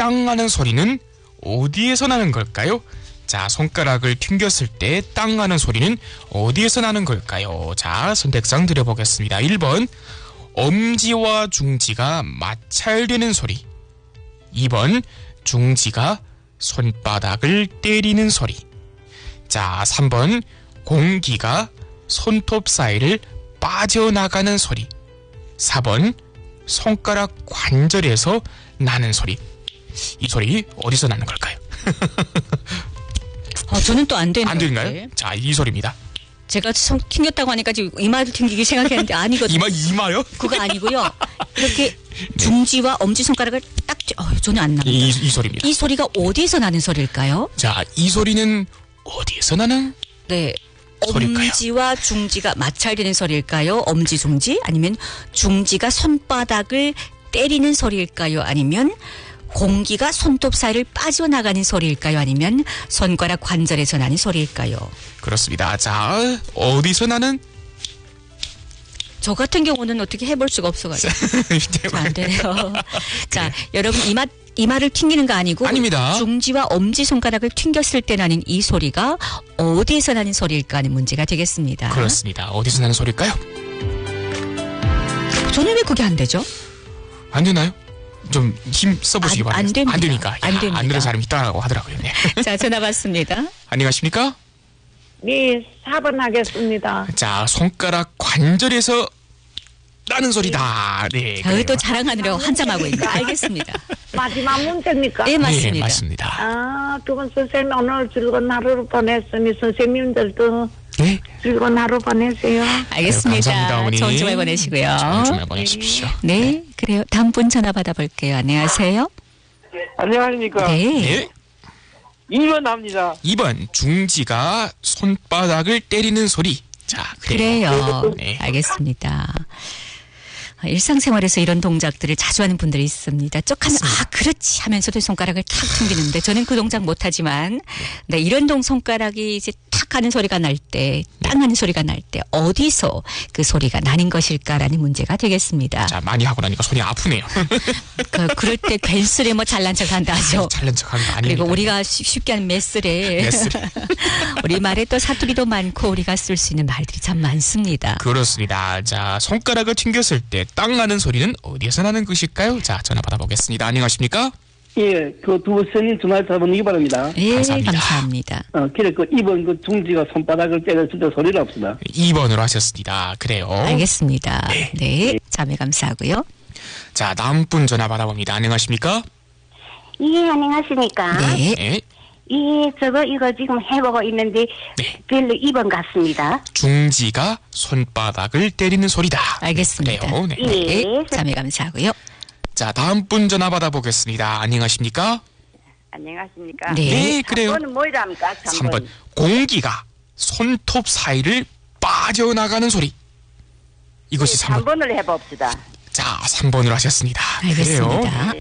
땅 하는 소리는 어디에서 나는 걸까요? 자, 손가락을 튕겼을 때 땅 하는 소리는 어디에서 나는 걸까요? 자, 선택상 드려보겠습니다. 1번 엄지와 중지가 마찰되는 소리. 2번 중지가 손바닥을 때리는 소리. 자, 3번 공기가 손톱 사이를 빠져나가는 소리. 4번 손가락 관절에서 나는 소리. 이 소리 어디서 나는 걸까요? 저는 또 안 되는 안 되는가요? 자, 이 소리입니다. 제가 손 튕겼다고 하니까 지금 이마를 튕기기 생각했는데 아니거든요. 이마요? 그거 아니고요. 이렇게 중지와 엄지손가락을 딱 전혀 안 납니다. 이 소리입니다. 이 소리가 어디에서 나는 소리일까요? 자, 이 소리는 어디에서 나는 네. 소리일까요? 엄지와 중지가 마찰되는 소리일까요? 엄지 중지? 아니면 중지가 손바닥을 때리는 소리일까요? 아니면 공기가 손톱 사이를 빠져나가는 소리일까요? 아니면 손가락 관절에서 나는 소리일까요? 그렇습니다. 자, 어디서 나는? 저 같은 경우는 어떻게 해볼 수가 없어가지고. 안 돼요. 자, 여러분 이마를 튕기는 거 아니고 아닙니다. 중지와 엄지손가락을 튕겼을 때 나는 이 소리가 어디에서 나는 소리일까 하는 문제가 되겠습니다. 그렇습니다. 어디서 나는 소리일까요? 저는 왜 그게 안 되죠? 안 되나요? 좀 힘 써보시기 바랍니다. 안 됩니다. 안 되니까. 안 됩니다. 안 되는 사람이 있다고 하더라고요. 네. 자, 전화 받습니다. 안녕하십니까? 네, 4번 하겠습니다. 자, 손가락 관절에서 나는 소리다. 네. 저희 또 자랑하느라고 한참하고 있는 거 알겠습니다. 마지막 문제입니까? 네, 맞습니다. 네, 맞습니다. 아, 두 분 선생님 오늘 즐거운 하루를 보냈으니 선생님들도 네. 즐거운 하루 보내세요. 알겠습니다. 감사합니다, 어머니. 좋은 주말 보내시고요. 좋은 주말 보내십시오. 네, 그래요. 다음 분 전화 받아볼게요. 안녕하세요. 안녕하십니까. 네. 네. 2번 합니다. 2번 중지가 손바닥을 때리는 소리. 자, 그래요. 네. 알겠습니다. 일상생활에서 이런 동작들을 자주 하는 분들이 있습니다. 쩍 하면 그렇지 하면서도 손가락을 탁 튕기는데 저는 그 동작 못하지만 네, 이런 손가락이 이제 탁 하는 소리가 날 때, 땅 하는 소리가 날 때 어디서 그 소리가 나는 것일까라는 문제가 되겠습니다. 자, 많이 하고 나니까 손이 아프네요. 그럴 때 괜스레 뭐 잘난 척한다 하죠. 잘난 척하는 거 아니에요. 그리고 우리가 쉽게 하는 메스레. 우리 말에 또 사투리도 많고 우리가 쓸 수 있는 말들이 참 많습니다. 그렇습니다. 자, 손가락을 튕겼을 때 땅 나는 소리는 어디에서 나는 것일까요? 자, 전화 받아보겠습니다. 안녕하십니까? 예, 그 두 선생님 전화 잡으기 바랍니다. 예, 감사합니다. 감사합니다. 그래, 2번 그 중지가 손바닥을 때렸을 때 소리가 없습니다. 2번으로 하셨습니다. 그래요. 알겠습니다. 네, 자매 감사하고요. 자, 다음 분 전화 받아봅니다. 안녕하십니까? 예, 안녕하십니까? 네. 네. 예, 이거 지금 해보고 있는데, 네. 별로 2번 같습니다. 중지가 손바닥을 때리는 소리다. 알겠습니다. 그래요. 네. 예. 네, 자매 감사하고요. 자, 다음 분 전화 받아보겠습니다. 안녕하십니까? 안녕하십니까? 네. 네, 그래요. 3번은 뭐랍니까? 3번. 공기가 손톱 사이를 빠져나가는 소리. 이것이 3번. 3번을 해봅시다. 자, 3번으로 하셨습니다. 알겠습니다. 그래요.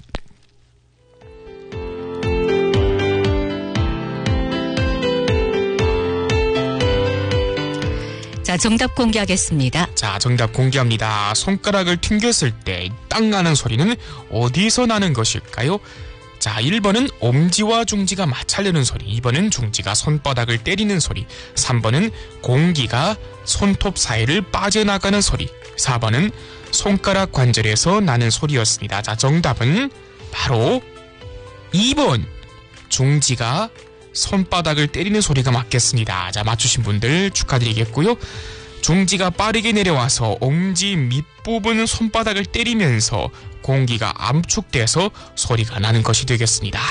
자, 정답 공개하겠습니다. 자, 정답 공개합니다. 손가락을 튕겼을 때 땅 나는 소리는 어디서 나는 것일까요? 자, 1번은 엄지와 중지가 마찰되는 소리, 2번은 중지가 손바닥을 때리는 소리, 3번은 공기가 손톱 사이를 빠져나가는 소리, 4번은 손가락 관절에서 나는 소리였습니다. 자, 정답은 바로 2번 중지가 손바닥을 때리는 소리가 맞겠습니다. 자, 맞추신 분들 축하드리겠고요. 중지가 빠르게 내려와서 엄지 밑부분 손바닥을 때리면서 공기가 압축돼서 소리가 나는 것이 되겠습니다.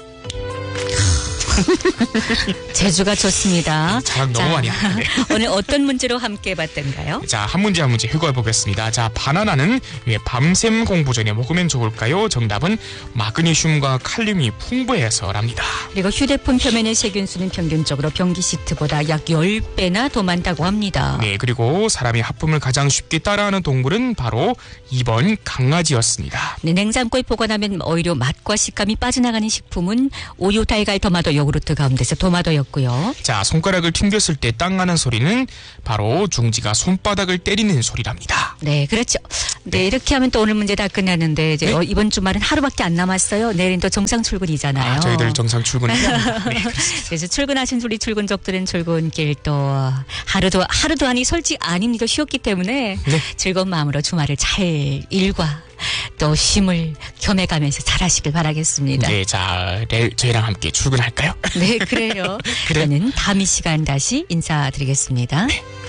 제주가 좋습니다. 자랑 너무 많이 하는데. 오늘 어떤 문제로 함께 봤던가요? 자, 한 문제 한 문제 해고해 보겠습니다. 자, 바나나는 왜 밤샘 공부 전에 먹으면 좋을까요? 정답은 마그네슘과 칼륨이 풍부해서랍니다. 그리고 휴대폰 표면의 세균수는 평균적으로 변기 시트보다 약 10배나 더 많다고 합니다. 네, 그리고 사람이 하품을 가장 쉽게 따라하는 동물은 바로 2번 강아지였습니다. 네, 냉장고에 보관하면 오히려 맛과 식감이 빠져나가는 식품은 우유, 달걀, 토마토, 요거트 요구르트 가운데서 도마도였고요. 자, 손가락을 튕겼을 때 땅 나는 소리는 바로 중지가 손바닥을 때리는 소리랍니다. 네, 그렇죠. 네, 이렇게 하면 또 오늘 문제 다 끝났는데 이제 네? 이번 주말은 하루밖에 안 남았어요. 내일은 또 정상 출근이잖아요. 저희들 정상 출근해야 합니다. 네. 그래서 출근하신 우리 출근족들은 출근길 또 하루도 아니 솔직히 아닙니다. 쉬었기 때문에 네. 즐거운 마음으로 주말을 잘 일과 또 쉼을 겸해가면서 잘하시길 바라겠습니다. 네, 자, 내일 저희랑 함께 출근할까요? 네, 그래요. 그래. 저는 다음 이 시간 다시 인사드리겠습니다. 네.